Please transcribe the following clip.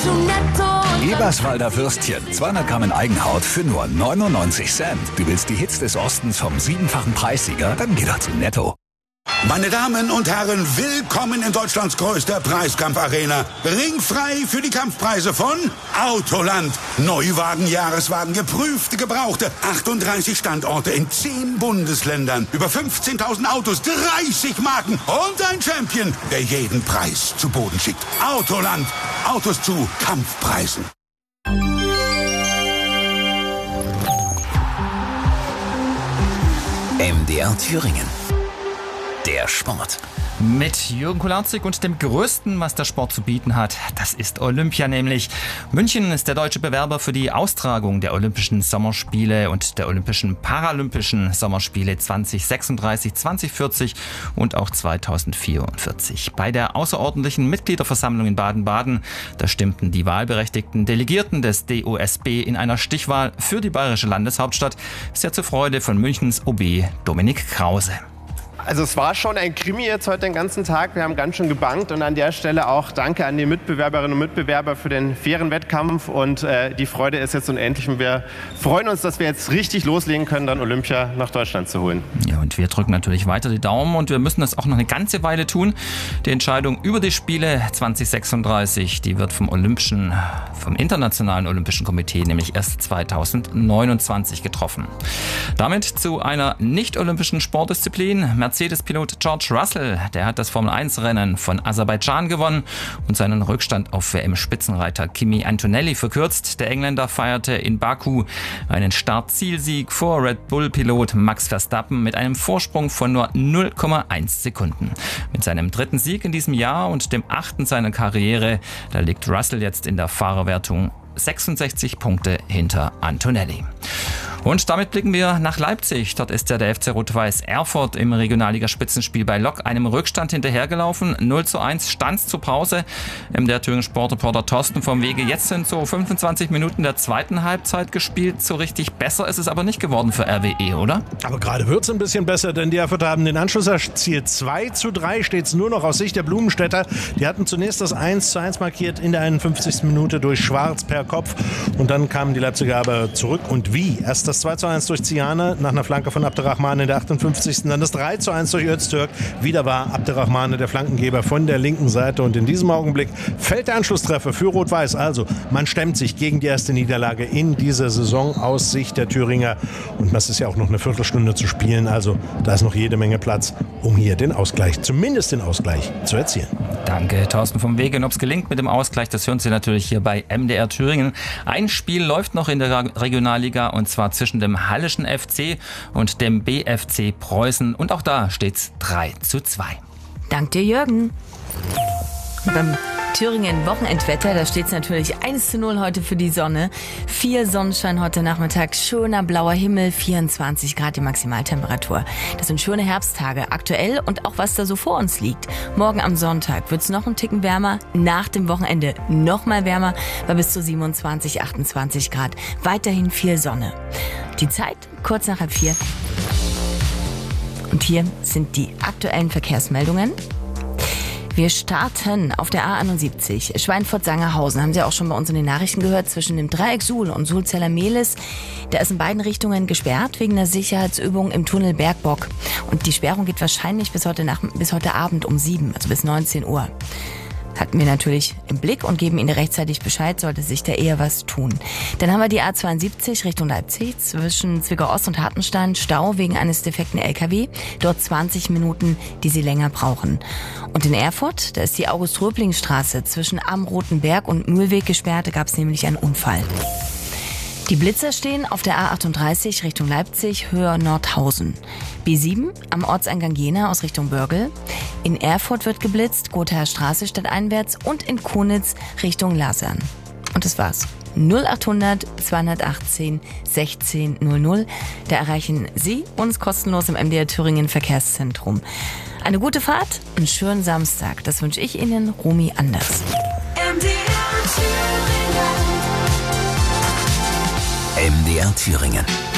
zu Netto. Eberswalder Würstchen, 200 Gramm in Eigenhaut für nur 99 Cent. Du willst die Hits des Ostens vom 7-fachen Preissieger? Dann geh doch zu Netto. Meine Damen und Herren, willkommen in Deutschlands größter Preiskampfarena. Ringfrei für die Kampfpreise von Autoland. Neuwagen, Jahreswagen, geprüfte, gebrauchte. 38 Standorte in 10 Bundesländern. Über 15.000 Autos, 30 Marken und ein Champion, der jeden Preis zu Boden schickt. Autoland. Autos zu Kampfpreisen. MDR Thüringen. Der Sport. Mit Jürgen Kularczyk und dem Größten, was der Sport zu bieten hat. Das ist Olympia nämlich. München ist der deutsche Bewerber für die Austragung der Olympischen Sommerspiele und der Olympischen Paralympischen Sommerspiele 2036, 2040 und auch 2044. Bei der außerordentlichen Mitgliederversammlung in Baden-Baden, da stimmten die wahlberechtigten Delegierten des DOSB in einer Stichwahl für die bayerische Landeshauptstadt sehr zur Freude von Münchens OB Dominik Krause. Also es war schon ein Krimi jetzt heute den ganzen Tag. Wir haben ganz schön gebankt und an der Stelle auch danke an die Mitbewerberinnen und Mitbewerber für den fairen Wettkampf und die Freude ist jetzt unendlich und wir freuen uns, dass wir jetzt richtig loslegen können, dann Olympia nach Deutschland zu holen. Ja, und wir drücken natürlich weiter die Daumen und wir müssen das auch noch eine ganze Weile tun. Die Entscheidung über die Spiele 2036, die wird vom Internationalen Olympischen Komitee nämlich erst 2029 getroffen. Damit zu einer nicht-olympischen Sportdisziplin. Mercedes-Pilot George Russell, der hat das Formel-1-Rennen von Aserbaidschan gewonnen und seinen Rückstand auf WM-Spitzenreiter Kimi Antonelli verkürzt. Der Engländer feierte in Baku einen Start-Zielsieg vor Red Bull-Pilot Max Verstappen mit einem Vorsprung von nur 0,1 Sekunden. Mit seinem 3. Sieg in diesem Jahr und dem 8. seiner Karriere, da liegt Russell jetzt in der Fahrerwertung 66 Punkte hinter Antonelli. Und damit blicken wir nach Leipzig. Dort ist ja der FC Rot-Weiß Erfurt im Regionalliga-Spitzenspiel bei Lok einem Rückstand hinterhergelaufen. 0:1 stand's zur Pause. Der Thüringen Sportreporter Thorsten vom Wege. Jetzt sind so 25 Minuten der zweiten Halbzeit gespielt. So richtig besser ist es aber nicht geworden für RWE, oder? Aber gerade wird's ein bisschen besser, denn die Erfurter haben den Anschluss erzielt. 2:3 steht's nur noch aus Sicht der Blumenstädter. Die hatten zunächst das 1:1 markiert in der 51. Minute durch Schwarz per Kopf. Und dann kamen die Leipziger aber zurück. Und wie? Erst das 2:1 durch Ziane nach einer Flanke von Abderrahmane in der 58. Dann das 3:1 durch Öztürk. Wieder war Abderrahmane der Flankengeber von der linken Seite. Und in diesem Augenblick fällt der Anschlusstreffer für Rot-Weiß. Also man stemmt sich gegen die erste Niederlage in dieser Saison aus Sicht der Thüringer. Und das ist ja auch noch eine Viertelstunde zu spielen. Also da ist noch jede Menge Platz, um hier den Ausgleich, zumindest den Ausgleich, zu erzielen. Danke, Thorsten vom Wege. Und ob es gelingt mit dem Ausgleich, das hören Sie natürlich hier bei MDR Thüringen. Ein Spiel läuft noch in der Regionalliga und zwar zwischen dem Hallischen FC und dem BFC Preußen. Und auch da steht's 3:2. Dank dir, Jürgen. Beim Thüringen-Wochenendwetter, da steht es natürlich 1:0 heute für die Sonne. 4 Sonnenschein heute Nachmittag, schöner blauer Himmel, 24 Grad die Maximaltemperatur. Das sind schöne Herbsttage, aktuell und auch was da so vor uns liegt. Morgen am Sonntag wird es noch einen Ticken wärmer, nach dem Wochenende noch mal wärmer, bei bis zu 27, 28 Grad. Weiterhin viel Sonne. Die Zeit kurz nach 4:30. Und hier sind die aktuellen Verkehrsmeldungen. Wir starten auf der A71 Schweinfurt-Sangerhausen. Haben Sie auch schon bei uns in den Nachrichten gehört, zwischen dem Dreieck Suhl und Suhl-Zeller-Mehlis. Da ist in beiden Richtungen gesperrt wegen der Sicherheitsübung im Tunnel Bergbock. Und die Sperrung geht wahrscheinlich bis heute Abend um 7, also bis 19 Uhr. Hatten wir natürlich im Blick und geben Ihnen rechtzeitig Bescheid, sollte sich da eher was tun. Dann haben wir die A72 Richtung Leipzig zwischen Zwickau-Ost und Hartenstein. Stau wegen eines defekten LKW. Dort 20 Minuten, die Sie länger brauchen. Und in Erfurt, da ist die August-Röbling-Straße zwischen Am Roten Berg und Mühlweg gesperrt. Da gab es nämlich einen Unfall. Die Blitzer stehen auf der A38 Richtung Leipzig, Höhe Nordhausen. B7 am Ortseingang Jena aus Richtung Börgel. In Erfurt wird geblitzt, Gothaer Straße stadteinwärts und in Konitz Richtung Lasern. Und das war's. 0800 218 16 00. Da erreichen Sie uns kostenlos im MDR Thüringen Verkehrszentrum. Eine gute Fahrt, einen schönen Samstag. Das wünsche ich Ihnen, Romy Anders. MDR Thüringen. MDR Thüringen.